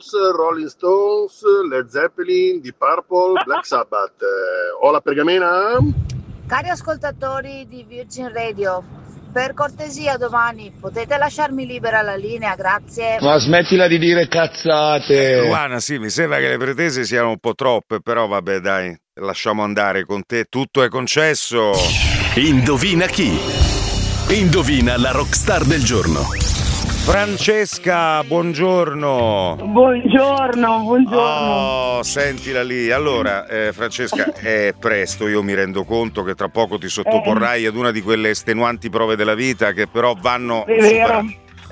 Beatles, Rolling Stones, Led Zeppelin, Deep Purple, Black Sabbath. Ho la pergamena? Cari ascoltatori di Virgin Radio, per cortesia domani potete lasciarmi libera la linea, grazie. Ma smettila di dire cazzate. Luana, sì, mi sembra che le pretese siano un po' troppe, però vabbè dai, lasciamo andare con te, tutto è concesso. Indovina chi? Indovina la rockstar del giorno. Francesca, buongiorno. Buongiorno. Oh, sentila lì. Allora, Francesca, è presto, io mi rendo conto che tra poco ti sottoporrai ad una di quelle estenuanti prove della vita che però vanno è vero.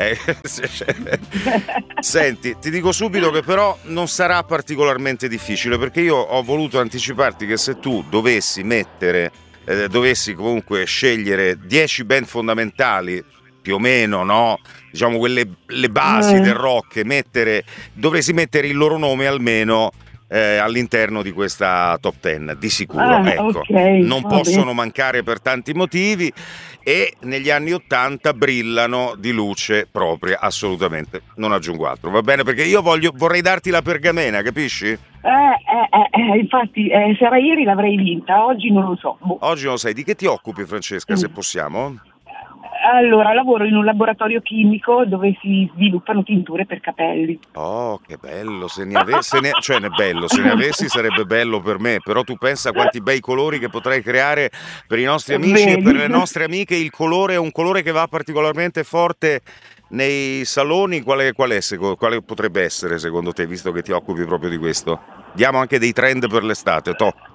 Senti, ti dico subito che però non sarà particolarmente difficile, perché io ho voluto anticiparti che se tu dovessi comunque scegliere 10 band fondamentali, più o meno, no? Diciamo le basi del rock, dovresti mettere il loro nome almeno all'interno di questa top 10 di sicuro, ecco. Okay, non possono mancare per tanti motivi e negli anni 80 brillano di luce propria, assolutamente, non aggiungo altro, va bene? Perché io vorrei darti la pergamena, capisci? Infatti se era ieri l'avrei vinta, oggi non lo so. Oggi non lo sai. Di che ti occupi, Francesca, se possiamo? Allora, lavoro in un laboratorio chimico dove si sviluppano tinture per capelli. Oh, che bello, se ne avessi sarebbe bello per me, però tu pensa quanti bei colori che potrei creare per i nostri amici e per le nostre amiche. Il colore è un colore che va particolarmente forte nei saloni. Quale potrebbe essere secondo te, visto che ti occupi proprio di questo? Diamo anche dei trend per l'estate,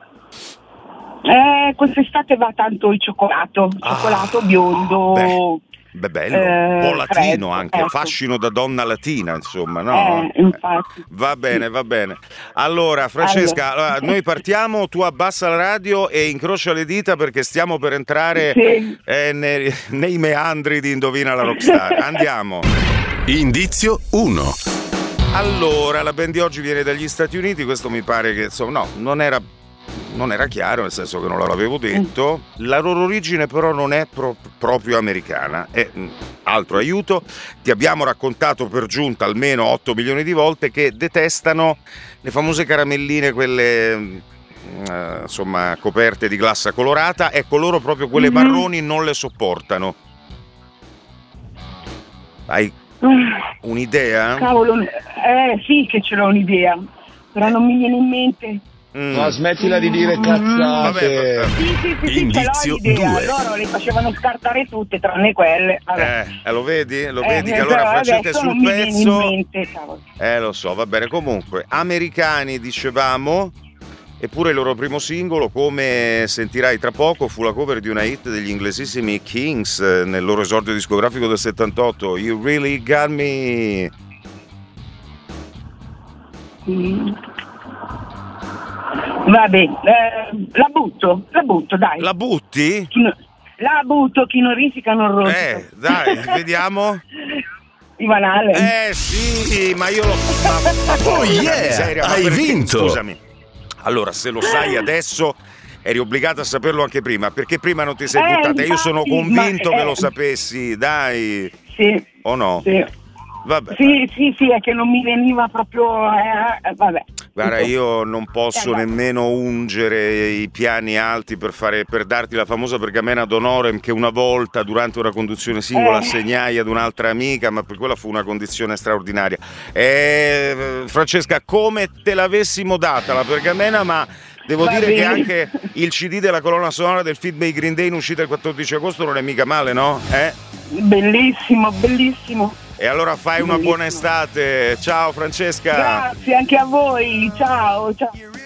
Quest'estate va tanto il cioccolato biondo. Bello, un po' latino fresco, anche, ecco. Fascino da donna latina, insomma, no? Infatti. Va bene. Allora, Francesca, noi partiamo, tu abbassa la radio e incrocia le dita perché stiamo per entrare nei meandri di Indovina la Rockstar. Andiamo. Indizio 1. Allora, la band di oggi viene dagli Stati Uniti, questo mi pare che, insomma, no, non era chiaro, nel senso che non l'avevo detto. La loro origine però non è proprio americana. E altro aiuto, ti abbiamo raccontato per giunta almeno 8 milioni di volte che detestano le famose caramelline, quelle insomma coperte di glassa colorata. Ecco, loro proprio quelle marroni non le sopportano. Hai un'idea? Cavolo, sì che ce l'ho un'idea, però non mi viene in mente. Ma smettila di dire cazzate. Sì, Indizio ce l'ho l'idea. 2. Loro le facevano scartare tutte tranne quelle. Lo vedi che allora Francesca è sul pezzo. Mente, Lo so, va bene. Comunque, americani dicevamo, eppure il loro primo singolo, come sentirai tra poco, fu la cover di una hit degli inglesissimi Kings nel loro esordio discografico del 78, You Really Got Me. Vabbè, la butto, dai. La butti? La butto, chi non risica non rosica. Dai, vediamo. Di banale. Sì, ma io lo... Oh yeah, miseria, hai vinto. Scusami. Allora, se lo sai adesso, eri obbligata a saperlo anche prima, perché prima non ti sei buttata. Infatti, io sono convinto che lo sapessi, dai. Sì. O no? Sì. Vabbè. Sì, è che non mi veniva proprio... vabbè. Guarda, io non posso nemmeno ungere i piani alti per darti la famosa pergamena d'onore che una volta durante una conduzione singola assegnai ad un'altra amica, ma per quella fu una condizione straordinaria. Francesca, come te l'avessimo data la pergamena, ma devo dire che anche il CD della colonna sonora del film dei Green Day in uscita il 14 agosto non è mica male, no? Bellissimo. E allora fai una buona estate. Ciao Francesca. Grazie anche a voi. Ciao.